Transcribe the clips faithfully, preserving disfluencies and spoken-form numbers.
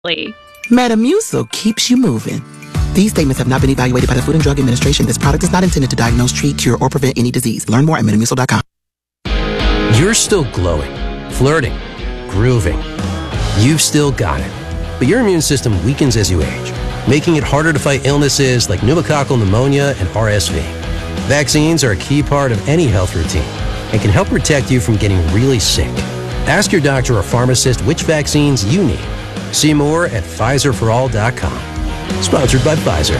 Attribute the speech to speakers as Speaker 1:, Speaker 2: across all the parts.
Speaker 1: Metamucil keeps you moving. These statements have not been evaluated by the Food and Drug Administration. This product is not intended to diagnose, treat, cure, or prevent any disease. Learn more at metamucil dot com.
Speaker 2: You're still glowing, flirting, grooving. You've still got it. But your immune system weakens as you age, making it harder to fight illnesses like pneumococcal pneumonia and R S V. Vaccines are a key part of any health routine and can help protect you from getting really sick. Ask your doctor or pharmacist which vaccines you need. See more at Pfizer for all dot com. Sponsored by Pfizer.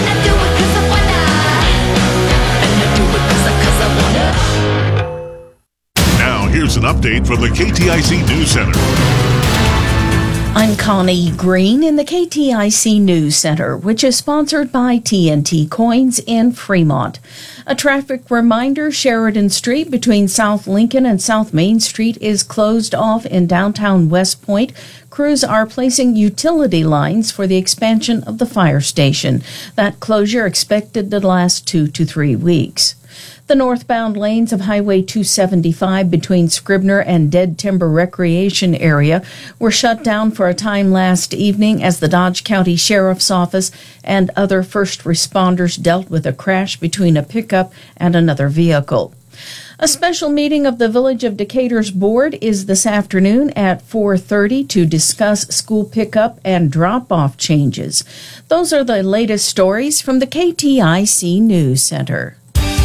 Speaker 3: Now here's an update from the K T I C News Center.
Speaker 4: I'm Connie Green in the K T I C News Center, which is sponsored by T N T Coins in Fremont. A traffic reminder, Sheridan Street between South Lincoln and South Main Street is closed off in downtown West Point. Crews are placing utility lines for the expansion of the fire station. That closure expected to last two to three weeks. The northbound lanes of Highway two seventy-five between Scribner and Dead Timber Recreation Area were shut down for a time last evening as the Dodge County Sheriff's Office and other first responders dealt with a crash between a pickup and another vehicle. A special meeting of the Village of Decatur's board is this afternoon at four thirty to discuss school pickup and drop-off changes. Those are the latest stories from the K T I C News Center.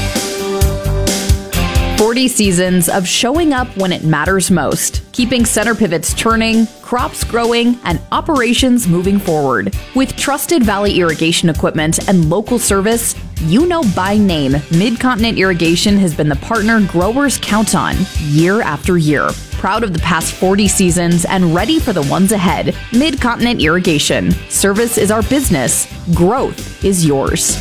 Speaker 5: forty seasons of showing up when it matters most, keeping center pivots turning, crops growing, and operations moving forward. With trusted Valley Irrigation equipment and local service, you know by name, Mid-Continent Irrigation has been the partner growers count on year after year. Proud of the past forty seasons and ready for the ones ahead. Mid-Continent Irrigation. Service is our business. Growth is yours.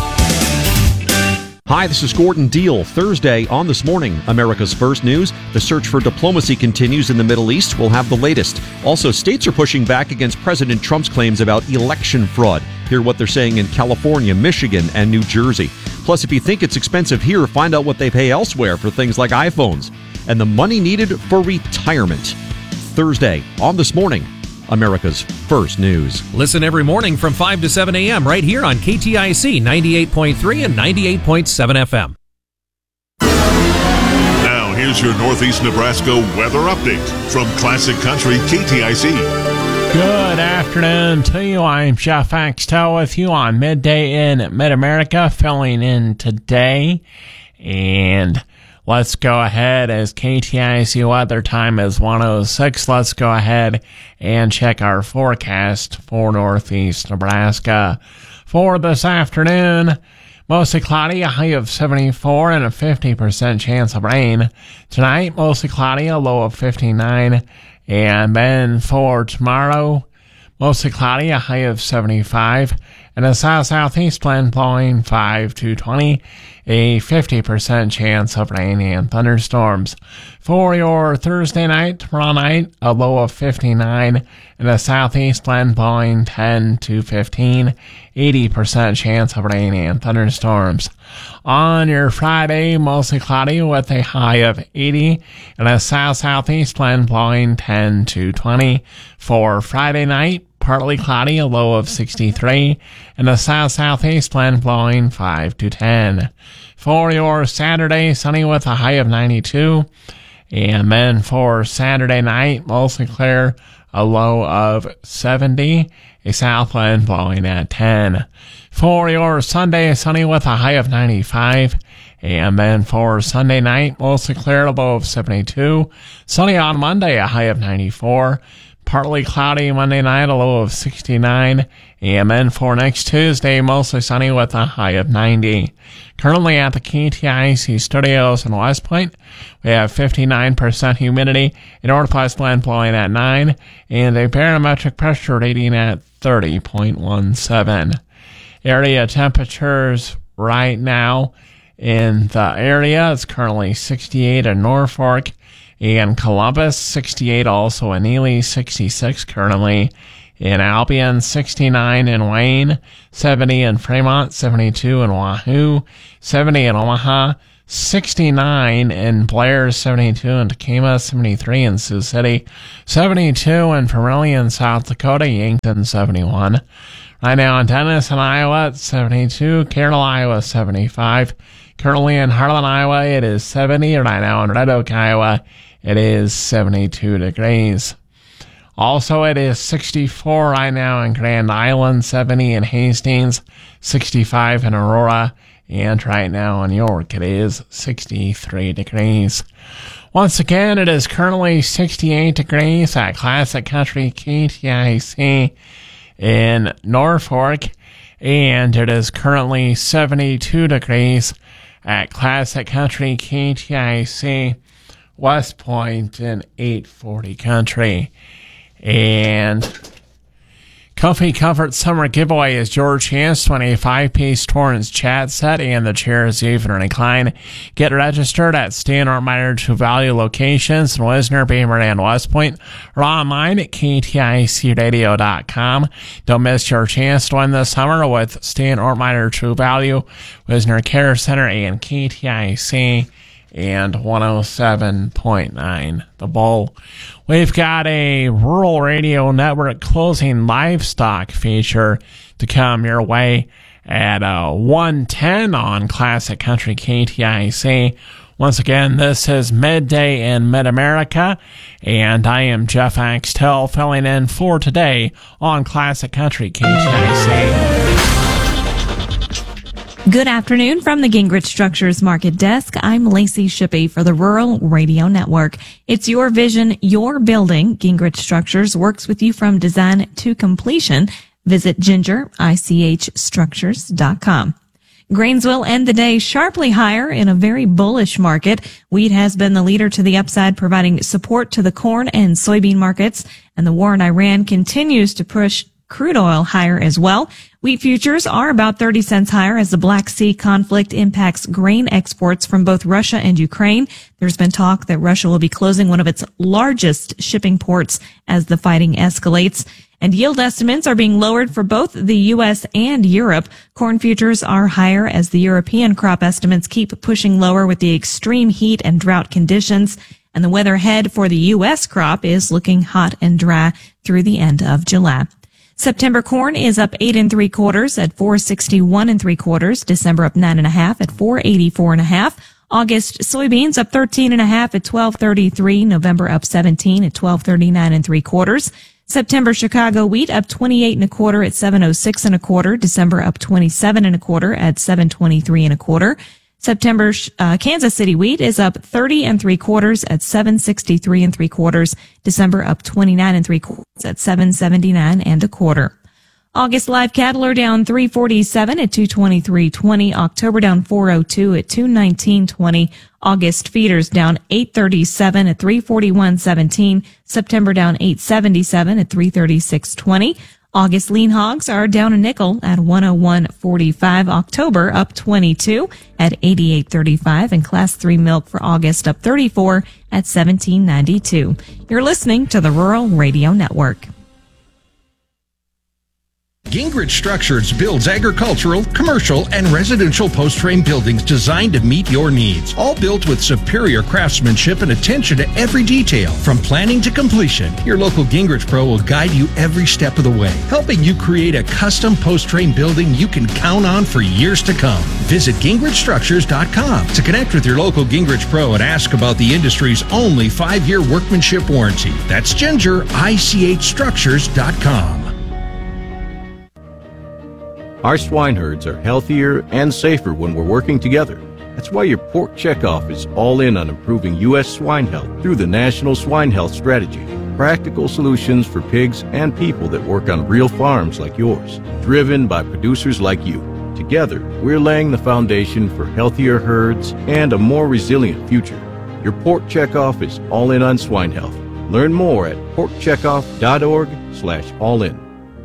Speaker 6: Hi, this is Gordon Deal. Thursday on This Morning, America's First News. The search for diplomacy continues in the Middle East. We'll have the latest. Also, states are pushing back against President Trump's claims about election fraud. Hear what they're saying in California, Michigan, and New Jersey. Plus, if you think it's expensive here, find out what they pay elsewhere for things like iPhones and the money needed for retirement. Thursday on This Morning, America's First News.
Speaker 7: Listen every morning from five to seven a.m. right here on K T I C ninety-eight point three and ninety-eight point seven F M.
Speaker 3: Now, here's your Northeast Nebraska weather update from Classic Country K T I C.
Speaker 8: Good afternoon to you. I'm Jeff Axtell with you on Midday in Mid-America, filling in today. And let's go ahead as K T I C weather time is one oh six. Let's go ahead and check our forecast for Northeast Nebraska. For this afternoon, mostly cloudy, a high of seventy-four and a fifty percent chance of rain. Tonight, mostly cloudy, a low of fifty-nine. And then for tomorrow, mostly cloudy, a high of seventy-five. And a south-southeast wind blowing five to twenty. A fifty percent chance of rain and thunderstorms. For your Thursday night, tomorrow night, a low of fifty-nine and a southeast wind blowing ten to fifteen. eighty percent chance of rain and thunderstorms. On your Friday, mostly cloudy with a high of eighty and a south-southeast wind blowing ten to twenty. For Friday night, partly cloudy, a low of sixty-three, and a south-southeast wind blowing five to ten. For your Saturday, sunny with a high of ninety-two, and then for Saturday night, mostly clear, a low of seventy, a south wind blowing at ten. For your Sunday, sunny with a high of ninety-five, and then for Sunday night, mostly clear, a low of seventy-two, sunny on Monday, a high of ninety-four, partly cloudy Monday night, a low of sixty-nine. And then for next Tuesday, mostly sunny with a high of ninety. Currently at the K T I C studios in West Point, we have fifty-nine percent humidity, a northwest wind blowing at nine, and a barometric pressure reading at thirty point one seven. Area temperatures right now in the area is currently sixty-eight in Norfolk, and Columbus, sixty-eight also in Ely, sixty-six currently in Albion, sixty-nine in Wayne, seventy in Fremont, seventy-two in Wahoo, seventy in Omaha, sixty-nine in Blair, seventy-two in Takema, seventy-three in Sioux City, seventy-two in Vermillion, South Dakota, Yankton, seventy-one. Right now in Denison, Iowa, it's seventy-two, Carroll, Iowa, seventy-five. Currently in Harlan, Iowa, it is seventy. Right now in Red Oak, Iowa, it is seventy-two degrees. Also, it is sixty-four right now in Grand Island, seventy in Hastings, sixty-five in Aurora, and right now in York, it is sixty-three degrees. Once again, it is currently sixty-eight degrees at Classic Country K T I C in Norfolk, and it is currently seventy-two degrees at Classic Country K T I C West Point in eight forty Country. And Comfy Comfort Summer Giveaway is George Hans twenty-five piece Torrance chat set and the chairs even recline. Get registered at Stan Ortmeyer True Value locations in Wisner, Beamer, and West Point, or online at K T I C radio dot com. Don't miss your chance to win this summer with Stan Ortmeyer True Value, Wisner Care Center, and K T I C and one oh seven point nine The Bull. We've got a Rural Radio Network closing livestock feature to come your way at uh, one ten on Classic Country K T I C. Once again, this is Midday in Mid-America, and I am Jeff Axtell filling in for today on Classic Country K T I C.
Speaker 9: Good afternoon from the Gingrich Structures Market Desk. I'm Lacey Shippey for the Rural Radio Network. It's your vision, your building. Gingrich Structures works with you from design to completion. Visit ginger ich structures dot com. Grains will end the day sharply higher in a very bullish market. Wheat has been the leader to the upside, providing support to the corn and soybean markets, and the war in Iran continues to push crude oil higher as well. Wheat futures are about thirty cents higher as the Black Sea conflict impacts grain exports from both Russia and Ukraine. There's been talk that Russia will be closing one of its largest shipping ports as the fighting escalates. And yield estimates are being lowered for both the U S and Europe. Corn futures are higher as the European crop estimates keep pushing lower with the extreme heat and drought conditions. And the weather ahead for the U S crop is looking hot and dry through the end of July. September corn is up eight and three quarters at four sixty-one and three quarters. December up nine and a half at four eighty-four and a half. August soybeans up thirteen and a half at twelve thirty-three. November up seventeen at twelve thirty-nine and three quarters. September Chicago wheat up twenty-eight and a quarter at seven oh six and a quarter. December up twenty-seven and a quarter at seven twenty-three and a quarter. September uh, Kansas City wheat is up thirty and three quarters at seven sixty-three and three quarters. December up twenty-nine and three quarters at seven seventy-nine and a quarter. August live cattle are down three forty-seven at two twenty-three twenty. October down four oh two at two nineteen twenty. August feeders down eight thirty-seven at three forty-one seventeen. September down eight seventy-seven at three thirty-six twenty. August lean hogs are down a nickel at one oh one forty-five. October up twenty-two at eighty-eight thirty-five, and class three milk for August up thirty-four at seventeen ninety-two. You're listening to the Rural Radio Network.
Speaker 10: Gingrich Structures builds agricultural, commercial, and residential post-frame buildings designed to meet your needs. All built with superior craftsmanship and attention to every detail. From planning to completion, your local Gingrich Pro will guide you every step of the way, helping you create a custom post-frame building you can count on for years to come. Visit gingrich structures dot com to connect with your local Gingrich Pro and ask about the industry's only five-year workmanship warranty. That's ginger ich structures dot com.
Speaker 11: Our swine herds are healthier and safer when we're working together. That's why your Pork Checkoff is all in on improving U S swine health through the National Swine Health Strategy. Practical solutions for pigs and people that work on real farms like yours, driven by producers like you. Together, we're laying the foundation for healthier herds and a more resilient future. Your Pork Checkoff is all in on swine health. Learn more at pork checkoff dot org slash all in.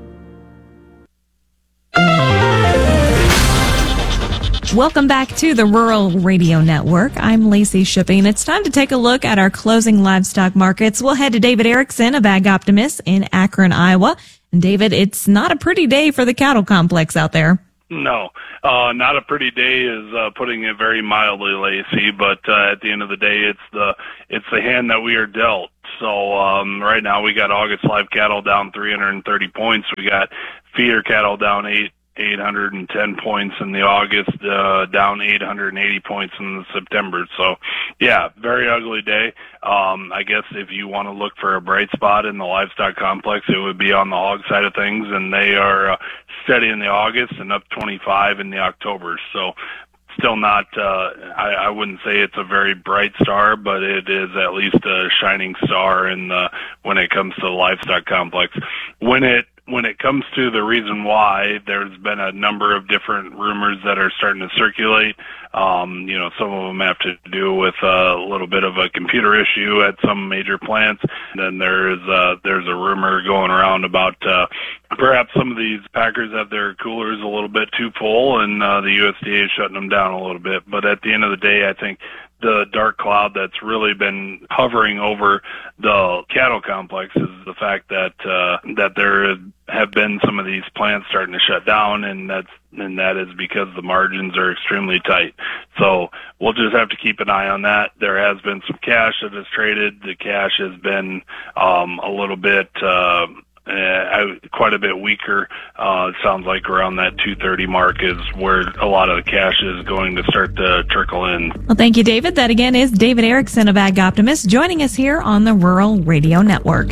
Speaker 9: Welcome back to the Rural Radio Network. I'm Lacey Shippey, and it's time to take a look at our closing livestock markets. We'll head to David Erickson of Ag Optimist in Akron, Iowa. And David, it's not a pretty day for the cattle complex out there.
Speaker 12: No, uh, not a pretty day is uh, putting it very mildly, Lacey. But uh, at the end of the day, it's the it's the hand that we are dealt. So um, right now we got August live cattle down three hundred thirty points. We got feeder cattle down eight. eight hundred ten points in the August, uh, down eight hundred eighty points in the September. So, yeah, very ugly day. Um, I guess if you want to look for a bright spot in the livestock complex, it would be on the hog side of things, and they are uh, steady in the August and up twenty-five in the October. So, still not, uh, I, I wouldn't say it's a very bright star, but it is at least a shining star in the, when it comes to the livestock complex. When it When it comes to the reason why, there's been a number of different rumors that are starting to circulate. Um, you know, some of them have to do with a little bit of a computer issue at some major plants. And then there is uh there's a rumor going around about uh, perhaps some of these packers have their coolers a little bit too full, and uh, the U S D A is shutting them down a little bit. But at the end of the day, I think the dark cloud that's really been hovering over the cattle complex is the fact that uh, that there have been some of these plants starting to shut down, and that's and that is because the margins are extremely tight. So we'll just have to keep an eye on that. There has been some cash that has traded. The cash has been um, a little bit. Uh, Uh, quite a bit weaker. Uh, it sounds like around that two thirty mark is where a lot of the cash is going to start to trickle in.
Speaker 9: Well, thank you, David. That again is David Erickson of Ag Optimist joining us here on the Rural Radio Network.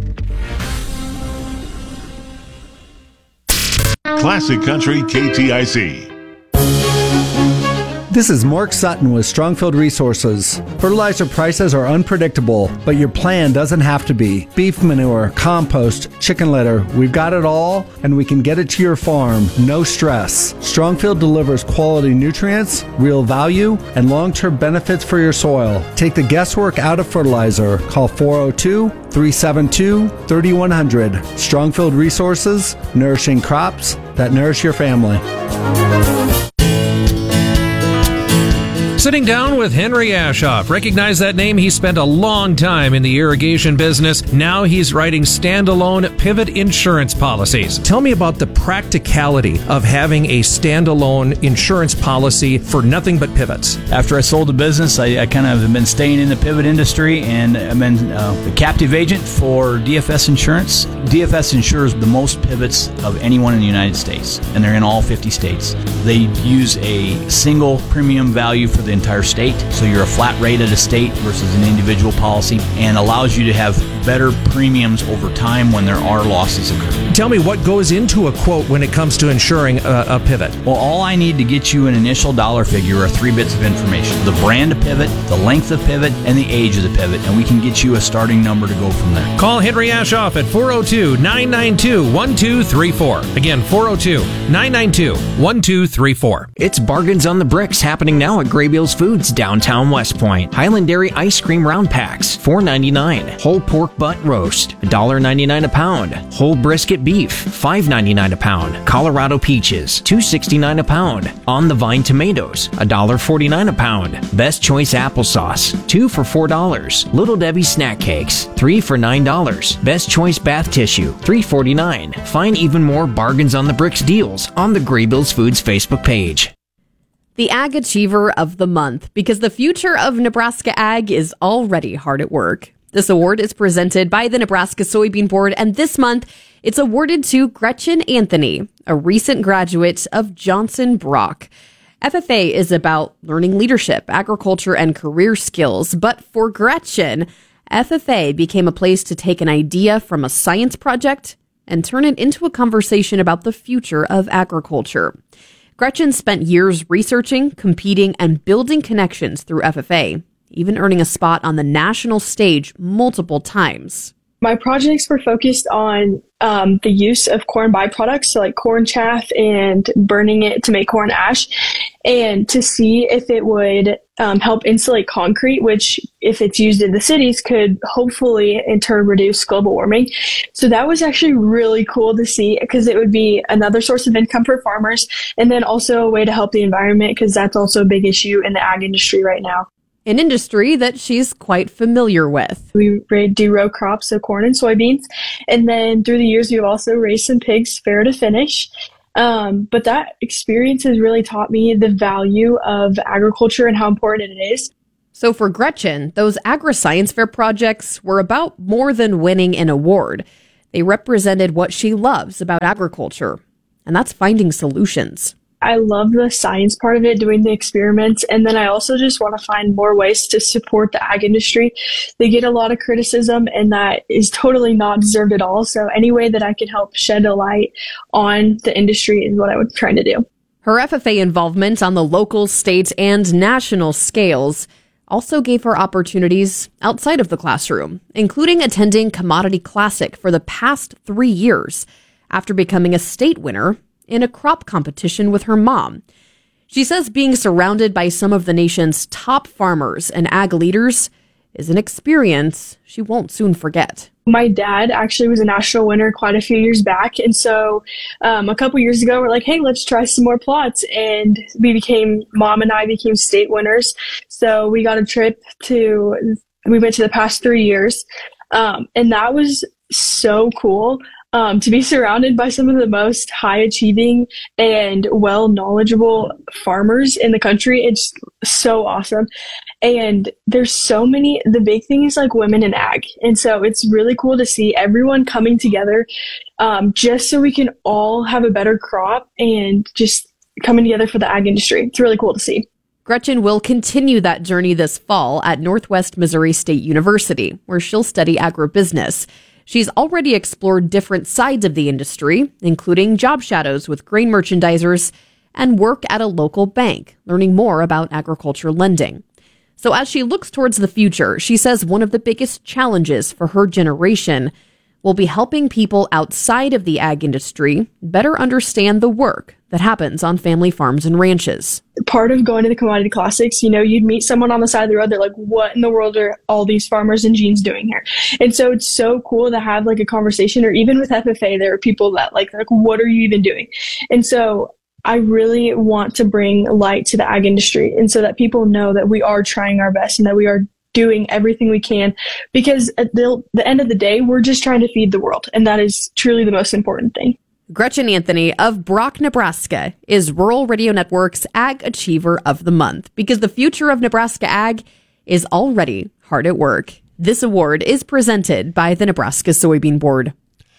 Speaker 3: Classic Country K T I C.
Speaker 13: This is Mark Sutton with Strongfield Resources. Fertilizer prices are unpredictable, but your plan doesn't have to be. Beef manure, compost, chicken litter, we've got it all, and we can get it to your farm, no stress. Strongfield delivers quality nutrients, real value, and long-term benefits for your soil. Take the guesswork out of fertilizer. Call four oh two, three seven two, three one zero zero. Strongfield Resources, nourishing crops that nourish your family.
Speaker 7: Sitting down with Henry Ashoff. Recognize that name? He spent a long time in the irrigation business. Now he's writing standalone pivot insurance policies. Tell me about the practicality of having a standalone insurance policy for nothing but pivots.
Speaker 14: After I sold the business, I, I kind of have been staying in the pivot industry, and I've been uh, a captive agent for D F S Insurance. D F S insures the most pivots of anyone in the United States, and they're in all fifty states. They use a single premium value for the entire state, so you're a flat rate at a state versus an individual policy, and allows you to have better premiums over time when there are losses occurring.
Speaker 7: Tell me what goes into a quote when it comes to insuring a, a pivot.
Speaker 14: Well, all I need to get you an initial dollar figure are three bits of information: the brand of pivot, the length of pivot, and the age of the pivot, and we can get you a starting number to go from there.
Speaker 7: Call Henry Ashoff at four oh two, nine nine two, one two three four. Again, four oh two, nine nine two, one two three four.
Speaker 15: It's Bargains on the Bricks happening now at Graybeals Foods, downtown West Point. Highland Dairy ice cream round packs, four ninety-nine. Whole pork butt roast, one ninety-nine a pound. Whole brisket beef, five ninety-nine a pound. Colorado peaches, two sixty-nine a pound. On the Vine tomatoes, one forty-nine a pound. Best Choice applesauce, two for four dollars. Little Debbie snack cakes, three for nine dollars. Best Choice bath tissue, three forty-nine. Find even more Bargains on the Bricks deals on the Graybeals Foods Facebook page.
Speaker 16: The Ag Achiever of the Month, because the future of Nebraska ag is already hard at work. This award is presented by the Nebraska Soybean Board, and this month it's awarded to Gretchen Anthony, a recent graduate of Johnson Brock. F F A is about learning leadership, agriculture, and career skills, but for Gretchen, F F A became a place to take an idea from a science project and turn it into a conversation about the future of agriculture. Gretchen spent years researching, competing, and building connections through F F A, even earning a spot on the national stage multiple times.
Speaker 17: My projects were focused on um, the use of corn byproducts, so like corn chaff and burning it to make corn ash, and to see if it would um, help insulate concrete, which if it's used in the cities could hopefully in turn reduce global warming. So that was actually really cool to see, because it would be another source of income for farmers, and then also a way to help the environment, because that's also a big issue in the ag industry right now.
Speaker 16: An industry that she's quite familiar with.
Speaker 17: We do row crops, so corn and soybeans. And then through the years, we've also raised some pigs, fair to finish. Um, but that experience has really taught me the value of agriculture and how important it is.
Speaker 16: So for Gretchen, those agri-science fair projects were about more than winning an award. They represented what she loves about agriculture, and that's finding solutions.
Speaker 17: I love the science part of it, doing the experiments, and then I also just want to find more ways to support the ag industry. They get a lot of criticism, and that is totally not deserved at all. So any way that I can help shed a light on the industry is what I was trying to do.
Speaker 16: Her F F A involvement on the local, state, and national scales also gave her opportunities outside of the classroom, including attending Commodity Classic for the past three years after becoming a state winner in a crop competition with her mom. She says being surrounded by some of the nation's top farmers and ag leaders is an experience she won't soon forget.
Speaker 17: My dad actually was a national winner quite a few years back. And so um, a couple years ago, we're like, hey, let's try some more plots. And we became, mom and I became state winners. So we got a trip to, we went to the past three years. Um, and that was so cool. Um, to be surrounded by some of the most high achieving and well knowledgeable farmers in the country. It's so awesome. And there's so many, the big thing is like women in ag. And so it's really cool to see everyone coming together, um, just so we can all have a better crop and just coming together for the ag industry. It's really cool to see.
Speaker 16: Gretchen will continue that journey this fall at Northwest Missouri State University, where she'll study agribusiness. She's already explored different sides of the industry, including job shadows with grain merchandisers and work at a local bank, learning more about agriculture lending. So as she looks towards the future, she says one of the biggest challenges for her generation will be helping people outside of the ag industry better understand the work that happens on family farms and ranches.
Speaker 17: Part of going to the Commodity Classics, you know, you'd meet someone on the side of the road. They're like, what in the world are all these farmers and jeans doing here? And so it's so cool to have like a conversation, or even with F F A, there are people that like, like, what are you even doing? And so I really want to bring light to the ag industry, and so that people know that we are trying our best and that we are doing everything we can, because at the, the end of the day, we're just trying to feed the world. And that is truly the most important thing.
Speaker 16: Gretchen Anthony of Brock, Nebraska is Rural Radio Network's Ag Achiever of the Month, because the future of Nebraska ag is already hard at work. This award is presented by the Nebraska Soybean Board.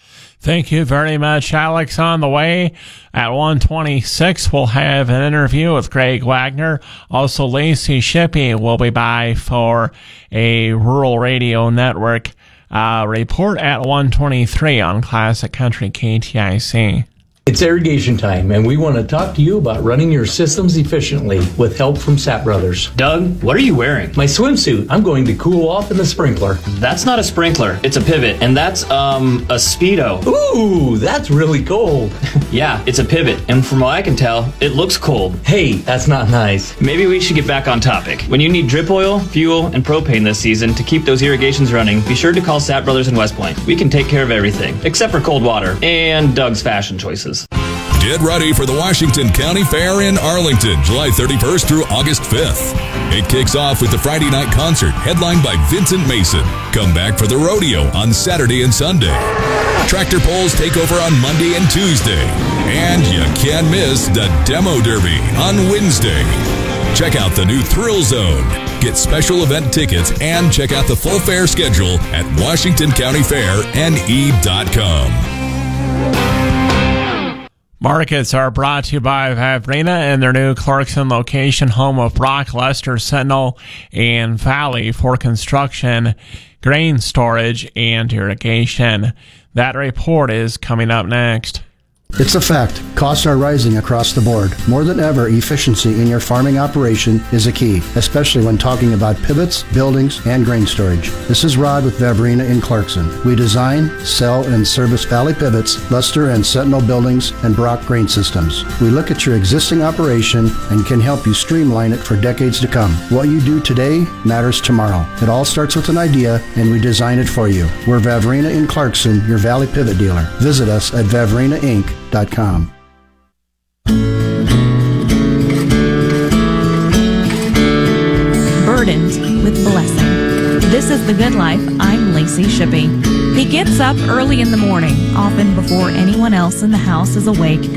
Speaker 8: Thank you very much, Alex. On the way at one twenty-six, we'll have an interview with Greg Wagner. Also, Lacey Shippey will be by for a Rural Radio Network uh, report at one twenty-three on Classic Country K T I C.
Speaker 18: It's irrigation time, and we want to talk to you about running your systems efficiently with help from Sapp Brothers.
Speaker 19: Doug, what are you wearing?
Speaker 18: My swimsuit. I'm going to cool off in the sprinkler.
Speaker 19: That's not a sprinkler. It's a pivot, and that's, um, a Speedo.
Speaker 18: Ooh, that's really cold.
Speaker 19: Yeah, it's a pivot, and from what I can tell, it looks cold.
Speaker 18: Hey, that's not nice.
Speaker 19: Maybe we should get back on topic. When you need drip oil, fuel, and propane this season to keep those irrigations running, be sure to call Sapp Brothers in West Point. We can take care of everything, except for cold water and Doug's fashion choices.
Speaker 3: Get ready for the Washington County Fair in Arlington, July thirty-first through August fifth. It kicks off with the Friday night concert headlined by Vincent Mason. Come back for the rodeo on Saturday and Sunday. Tractor pulls take over on Monday and Tuesday. And you can't miss the Demo Derby on Wednesday. Check out the new Thrill Zone. Get special event tickets and check out the full fair schedule at washington county fair n e dot com.
Speaker 8: Markets are brought to you by Vavrina and their new Clarkson location, home of Brock, Lester, Sentinel, and Valley for construction, grain storage, and irrigation. That report is coming up next.
Speaker 20: It's a fact. Costs are rising across the board. More than ever, efficiency in your farming operation is a key, especially when talking about pivots, buildings, and grain storage. This is Rod with Vavrina in Clarkson. We design, sell, and service Valley Pivots, Luster and Sentinel buildings, and Brock grain systems. We look at your existing operation and can help you streamline it for decades to come. What you do today matters tomorrow. It all starts with an idea, and we design it for you. We're Vavrina in Clarkson, your Valley Pivot dealer. Visit us at vavrina inc dot com.
Speaker 9: Burdened with blessing. This is The Good Life. I'm Lacey Shippey. He gets up early in the morning, often before anyone else in the house is awake.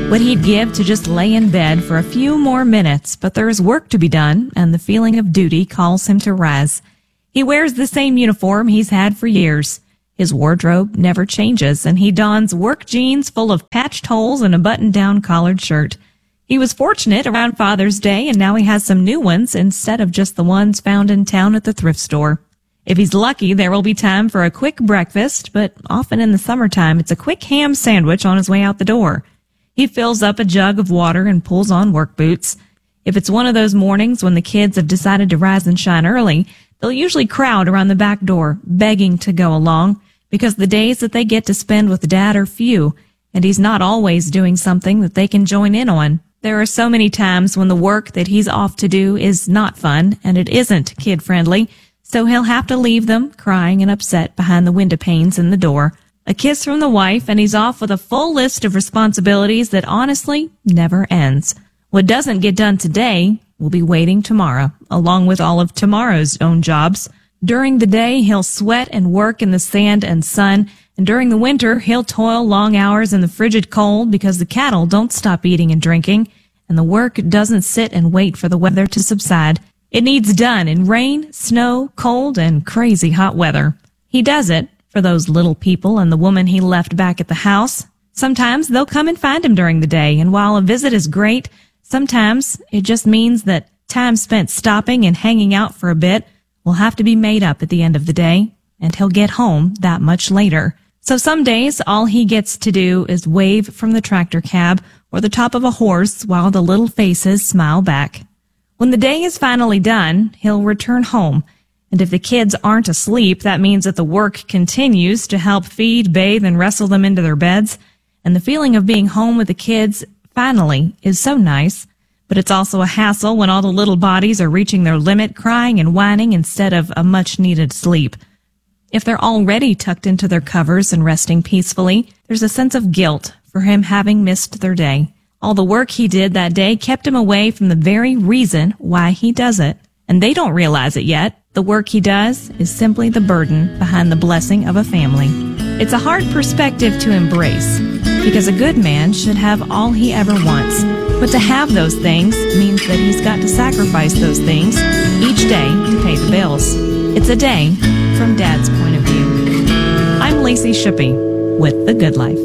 Speaker 9: what he'd give to just lay in bed for a few more minutes, but there's work to be done, and the feeling of duty calls him to rise. He wears the same uniform he's had for years. His wardrobe never changes, and he dons work jeans full of patched holes and a button-down collared shirt. He was fortunate around Father's Day, and now he has some new ones instead of just the ones found in town at the thrift store. If he's lucky, there will be time for a quick breakfast, but often in the summertime, it's a quick ham sandwich on his way out the door. He fills up a jug of water and pulls on work boots. If it's one of those mornings when the kids have decided to rise and shine early, they'll usually crowd around the back door, begging to go along, because the days that they get to spend with Dad are few, and he's not always doing something that they can join in on. There are so many times when the work that he's off to do is not fun, and it isn't kid-friendly, so he'll have to leave them crying and upset behind the window panes in the door. A kiss from the wife, and he's off with a full list of responsibilities that honestly never ends. What doesn't get done today will be waiting tomorrow, along with all of tomorrow's own jobs. During the day, he'll sweat and work in the sand and sun, and during the winter, he'll toil long hours in the frigid cold because the cattle don't stop eating and drinking, and the work doesn't sit and wait for the weather to subside. It needs done in rain, snow, cold, and crazy hot weather. He does it for those little people and the woman he left back at the house. Sometimes they'll come and find him during the day, and while a visit is great, sometimes it just means that time spent stopping and hanging out for a bit will have to be made up at the end of the day, and he'll get home that much later. So some days, all he gets to do is wave from the tractor cab or the top of a horse while the little faces smile back. When the day is finally done, he'll return home, and if the kids aren't asleep, that means that the work continues to help feed, bathe, and wrestle them into their beds, and the feeling of being home with the kids finally is so nice, but it's also a hassle when all the little bodies are reaching their limit, crying and whining instead of a much-needed sleep. If they're already tucked into their covers and resting peacefully, there's a sense of guilt for him having missed their day. All the work he did that day kept him away from the very reason why he does it. And they don't realize it yet. The work he does is simply the burden behind the blessing of a family. It's a hard perspective to embrace, because a good man should have all he ever wants. But to have those things means that he's got to sacrifice those things each day to pay the bills. It's a day from Dad's point of view. I'm Lacey Shippey with The Good Life.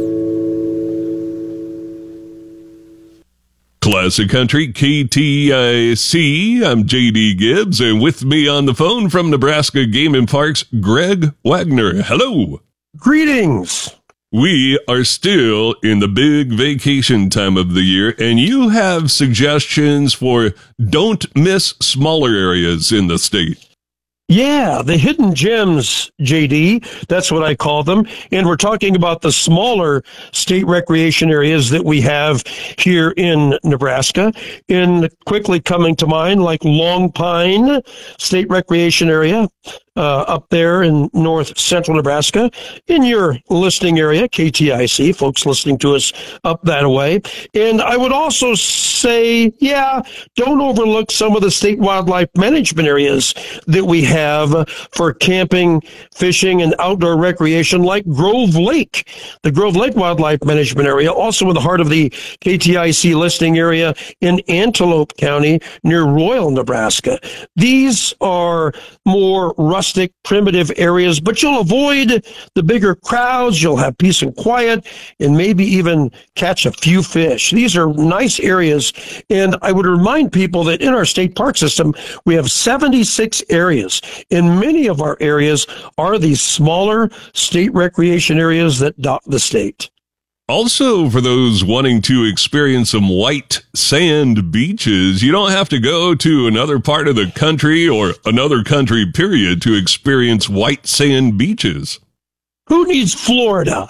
Speaker 21: Classic Country, K T I C. I'm J D Gibbs, and with me on the phone from Nebraska Game and Parks, Greg Wagner. Hello.
Speaker 22: Greetings.
Speaker 21: We are still in the big vacation time of the year, and you have suggestions for don't miss smaller areas in the state.
Speaker 22: Yeah, the hidden gems, J D, that's what I call them. And we're talking about the smaller state recreation areas that we have here in Nebraska. And quickly coming to mind, like Long Pine State Recreation Area, uh, up there in north central Nebraska. In your listening area, K T I C, folks listening to us up that way. And I would also say, yeah, don't overlook some of the state wildlife management areas that we have for camping, fishing, and outdoor recreation, like Grove Lake. The Grove Lake Wildlife Management Area, also in the heart of the K T I C listing area in Antelope County near Royal, Nebraska. These are more rustic, primitive areas, but you'll avoid the bigger crowds, you'll have peace and quiet, and maybe even catch a few fish. These are nice areas, and I would remind people that in our state park system, we have seventy-six areas, and many of our areas are these smaller state recreation areas that dot the state.
Speaker 21: Also, for those wanting to experience some white sand beaches, you don't have to go to another part of the country or another country, period, to experience white sand beaches.
Speaker 22: Who needs Florida?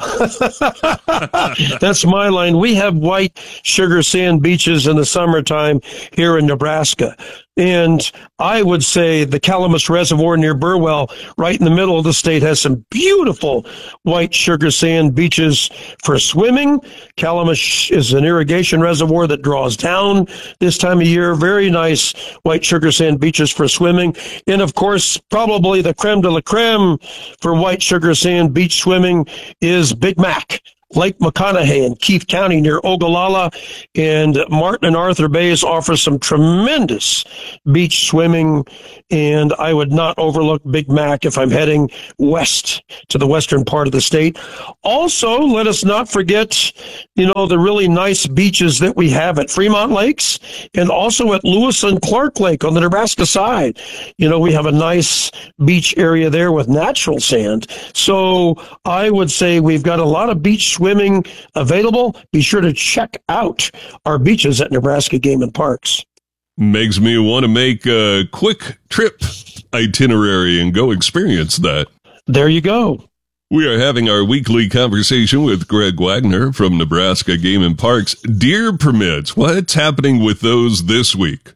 Speaker 22: That's my line. We have white sugar sand beaches in the summertime here in Nebraska. And I would say the Calamus Reservoir near Burwell, right in the middle of the state, has some beautiful white sugar sand beaches for swimming. Calamus is an irrigation reservoir that draws down this time of year. Very nice white sugar sand beaches for swimming. And of course, probably the creme de la creme for white sugar sand beach swimming is Big Mac. Lake McConaughey in Keith County near Ogallala, and Martin and Arthur Bays offer some tremendous beach swimming, and I would not overlook Big Mac if I'm heading west to the western part of the state. Also, let us not forget, you know, the really nice beaches that we have at Fremont Lakes and also at Lewis and Clark Lake on the Nebraska side. You know, we have a nice beach area there with natural sand. So I would say we've got a lot of beach swimming available. Be sure to check out our beaches at Nebraska Game and Parks.
Speaker 21: Makes me want to make a quick trip itinerary and go experience that.
Speaker 22: There you go.
Speaker 21: We are having our weekly conversation with Greg Wagner from Nebraska Game and Parks. Deer permits, what's happening with those this week?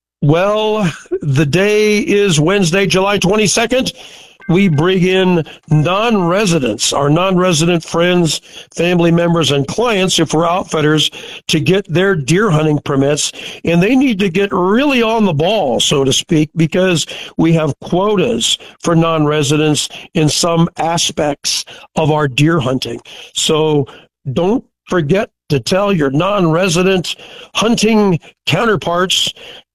Speaker 22: Well, the day is Wednesday, July twenty-second. We bring in non-residents, our non-resident friends, family members, and clients, if we're outfitters, to get their deer hunting permits. And they need to get really on the ball, so to speak, because we have quotas for non-residents in some aspects of our deer hunting. So don't forget to tell your non-resident hunting counterparts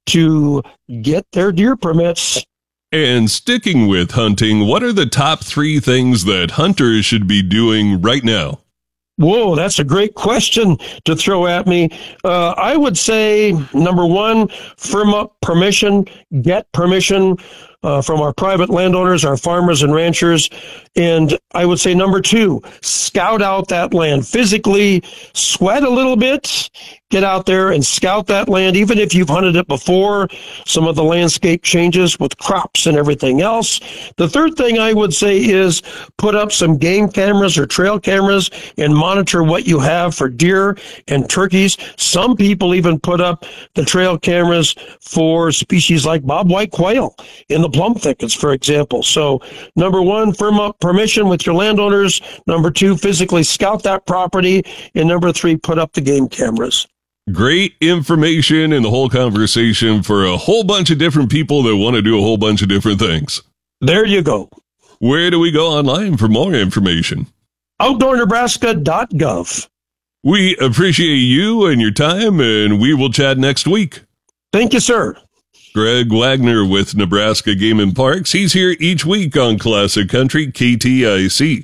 Speaker 22: to get their deer permits.
Speaker 21: And sticking with hunting, what are the top three things that hunters should be doing right now?
Speaker 22: Whoa, that's a great question to throw at me. Uh, I would say, number one, firm up permission, get permission uh, from our private landowners, our farmers and ranchers. And I would say, number two, scout out that land. Physically sweat a little bit, get out there and scout that land, even if you've hunted it before. Some of the landscape changes with crops and everything else. The third thing I would say is put up some game cameras or trail cameras and monitor what you have for deer and turkeys. Some people even put up the trail cameras for species like bobwhite quail in the plum thickets, for example. So number one, firm up permission with your landowners. Number two, physically scout that property. And number three, put up the game cameras.
Speaker 21: Great information in the whole conversation for a whole bunch of different people that want to do a whole bunch of different things.
Speaker 22: There you go.
Speaker 21: Where do we go online for more information?
Speaker 22: outdoor nebraska dot gov.
Speaker 21: We appreciate you and your time, and we will chat next week.
Speaker 22: Thank you, sir.
Speaker 21: Greg Wagner with Nebraska Game and Parks. He's here each week on Classic Country K T I C.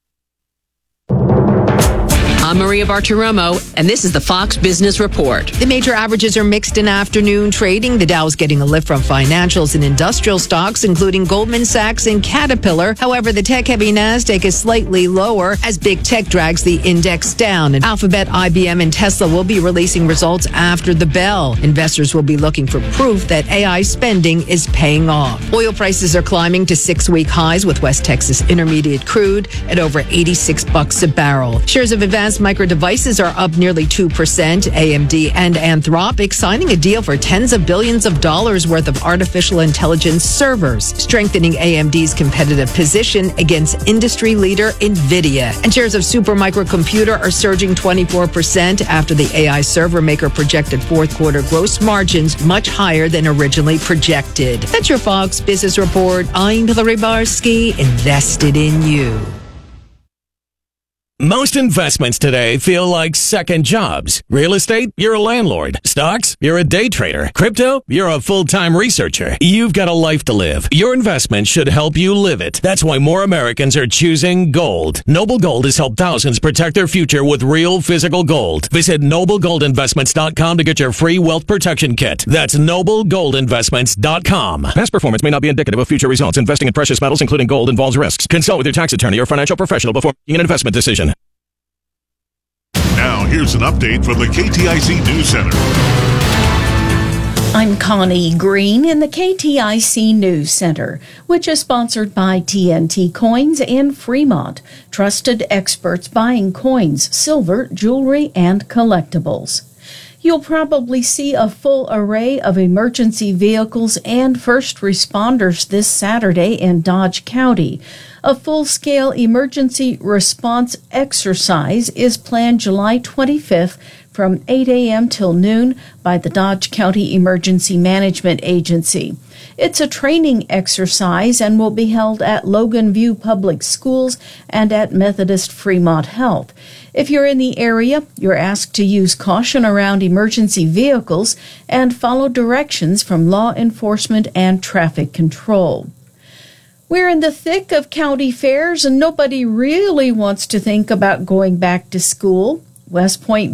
Speaker 1: I'm Maria Bartiromo, and this is the Fox Business Report. The major averages are mixed in afternoon trading. The Dow is getting a lift from financials and industrial stocks, including Goldman Sachs and Caterpillar. However, the tech-heavy NASDAQ is slightly lower as big tech drags the index down. And Alphabet, I B M, and Tesla will be releasing results after the bell. Investors will be looking for proof that A I spending is paying off. Oil prices are climbing to six-week highs, with West Texas Intermediate crude at over eighty-six bucks a barrel. Shares of Advanced Micro Devices are up nearly two percent. A M D and Anthropic signing a deal for tens of billions of dollars worth of artificial intelligence servers, strengthening A M D's competitive position against industry leader NVIDIA. And shares of Supermicro Computer are surging twenty-four percent after the A I server maker projected fourth quarter gross margins much higher than originally projected. That's your Fox Business Report. I'm Hillary Barsky, invested in you.
Speaker 2: Most investments today feel like second jobs. Real estate, you're a landlord. Stocks, you're a day trader. Crypto, you're a full-time researcher. You've got a life to live. Your investment should help you live it. That's why more Americans are choosing gold. Noble Gold has helped thousands protect their future with real physical gold. Visit noble gold investments dot com to get your free wealth protection kit. That's noble gold investments dot com.
Speaker 6: Past performance may not be indicative of future results. Investing in precious metals, including gold, involves risks. Consult with your tax attorney or financial professional before making an investment decision.
Speaker 23: Now, here's an update from the K T I C News Center.
Speaker 4: I'm Connie Green in the K T I C News Center, which is sponsored by T N T Coins and Fremont, trusted experts buying coins, silver, jewelry, and collectibles. You'll probably see a full array of emergency vehicles and first responders this Saturday in Dodge County. A full-scale emergency response exercise is planned July twenty-fifth from eight a.m. till noon by the Dodge County Emergency Management Agency. It's a training exercise and will be held at Logan View Public Schools and at Methodist Fremont Health. If you're in the area, you're asked to use caution around emergency vehicles and follow directions from law enforcement and traffic control. We're in the thick of county fairs and nobody really wants to think about going back to school. West Point